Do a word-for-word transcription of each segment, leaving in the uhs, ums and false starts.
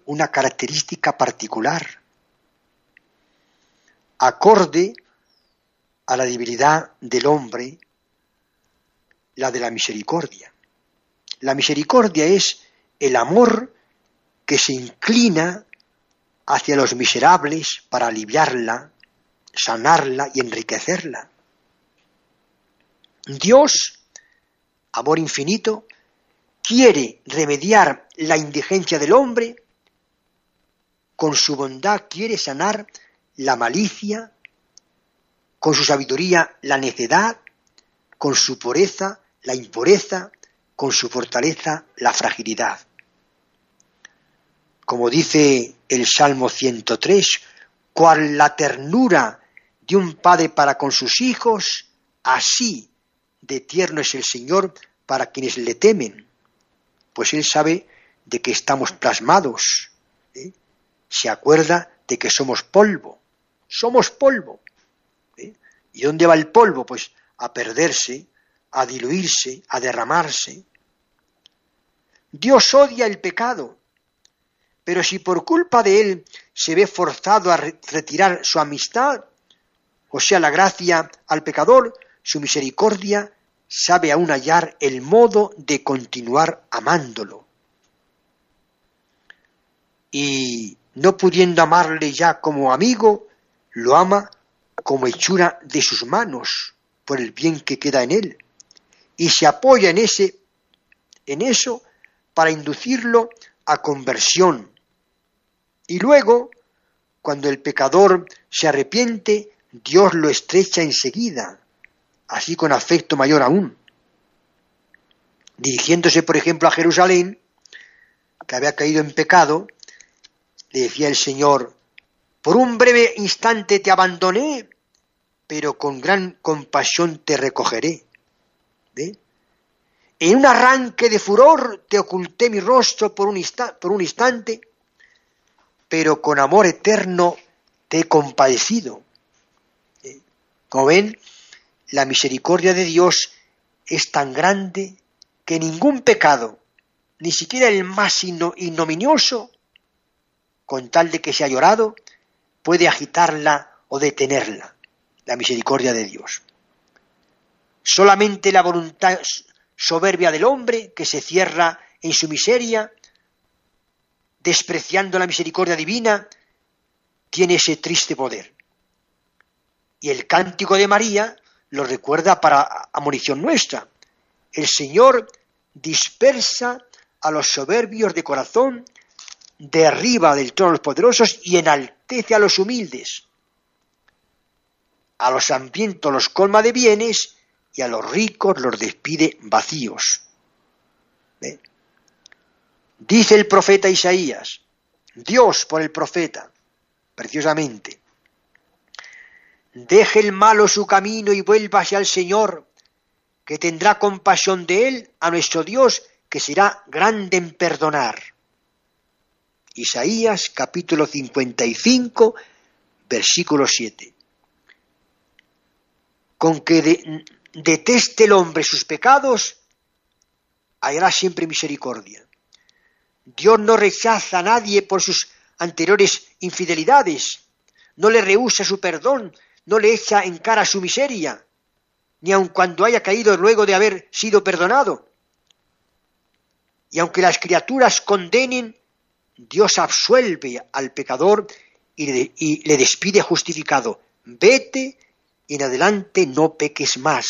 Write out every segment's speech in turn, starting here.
una característica particular, acorde a la debilidad del hombre, la de la misericordia. La misericordia es el amor que se inclina hacia los miserables para aliviarla, sanarla y enriquecerla. Dios, amor infinito, quiere remediar la indigencia del hombre, con su bondad quiere sanar la malicia, con su sabiduría la necedad, con su pureza la impureza, con su fortaleza la fragilidad. Como dice el Salmo ciento tres, cual la ternura de un padre para con sus hijos, así de tierno es el Señor para quienes le temen, pues Él sabe de que estamos plasmados, ¿eh? Se acuerda de que somos polvo, somos polvo. ¿eh? ¿Y dónde va el polvo? Pues a perderse, a diluirse, a derramarse. Dios odia el pecado, pero si por culpa de él se ve forzado a re- retirar su amistad, o sea, la gracia al pecador, su misericordia sabe aún hallar el modo de continuar amándolo. Y no pudiendo amarle ya como amigo, lo ama como hechura de sus manos, por el bien que queda en él, y se apoya en ese, en eso para inducirlo a conversión. Y luego, cuando el pecador se arrepiente, Dios lo estrecha enseguida, así con afecto mayor aún. Dirigiéndose, por ejemplo, a Jerusalén, que había caído en pecado, le decía el Señor: por un breve instante te abandoné, pero con gran compasión te recogeré. ¿Ve? En un arranque de furor te oculté mi rostro por un, insta- por un instante, pero con amor eterno te he compadecido. ¿Eh? Como ven, la misericordia de Dios es tan grande que ningún pecado, ni siquiera el más igno- ignominioso, con tal de que sea llorado, puede agitarla o detenerla, la misericordia de Dios. Solamente la voluntad soberbia del hombre, que se cierra en su miseria, despreciando la misericordia divina, tiene ese triste poder. Y el cántico de María lo recuerda para admonición nuestra. El Señor dispersa a los soberbios de corazón, derriba del trono a los poderosos y enaltece a los humildes. A los hambrientos los colma de bienes y a los ricos los despide vacíos. ¿Ve? Dice el profeta Isaías, Dios por el profeta, preciosamente: deje el malo su camino y vuélvase al Señor, que tendrá compasión de él, a nuestro Dios, que será grande en perdonar. Isaías capítulo cincuenta y cinco, versículo siete. Con que de, deteste el hombre sus pecados, hallará siempre misericordia. Dios no rechaza a nadie por sus anteriores infidelidades, no le rehúsa su perdón, no le echa en cara su miseria, ni aun cuando haya caído luego de haber sido perdonado. Y aunque las criaturas condenen, Dios absuelve al pecador y le, y le despide justificado. Vete y en adelante no peques más.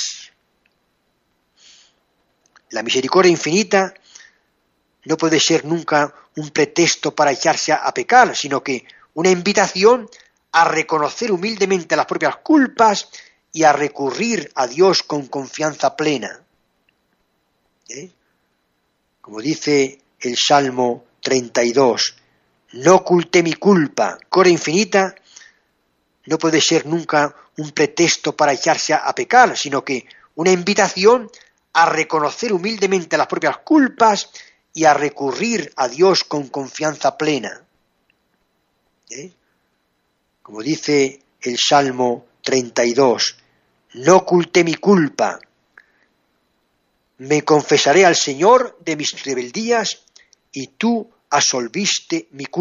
La misericordia infinita no puede ser nunca un pretexto para echarse a, a pecar, sino que una invitación a reconocer humildemente las propias culpas y a recurrir a Dios con confianza plena. ¿Eh? Como dice el Salmo treinta y dos, no oculté mi culpa. Misericordia infinita no puede ser nunca un pretexto para echarse a, a pecar, sino que una invitación a reconocer humildemente las propias culpas y a recurrir a Dios con confianza plena. ¿Eh? Como dice el Salmo treinta y dos, no oculté mi culpa, me confesaré al Señor de mis rebeldías y tú absolviste mi culpa.